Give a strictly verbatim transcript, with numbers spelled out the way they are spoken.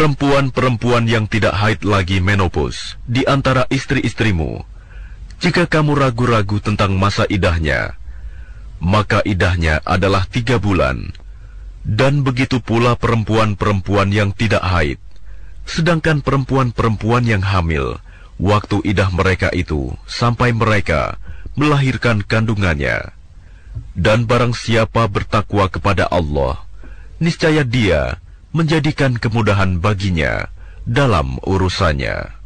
perempuan-perempuan yang tidak haid lagi menopause di antara istri-istrimu, jika kamu ragu-ragu tentang masa idahnya, maka idahnya adalah tiga bulan, dan begitu pula perempuan-perempuan yang tidak haid. Sedangkan perempuan-perempuan yang hamil, waktu idah mereka itu sampai mereka melahirkan kandungannya. Dan barang siapa bertakwa kepada Allah, niscaya Dia menjadikan kemudahan baginya dalam urusannya.